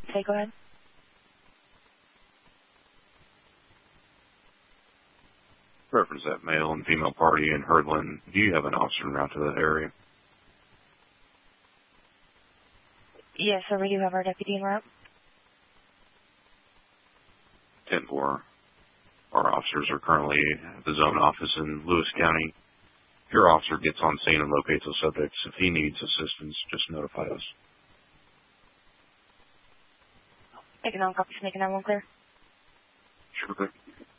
Okay, go ahead. Reference that male and female party in Herdland. Do you have an officer en route to that area? Yes, sir, we do have our deputy en route. 10-4. Our officers are currently at the zone office in Lewis County. If your officer gets on scene and locates the subjects, if he needs assistance, just notify us. Taking on copy, making that one clear. Sure.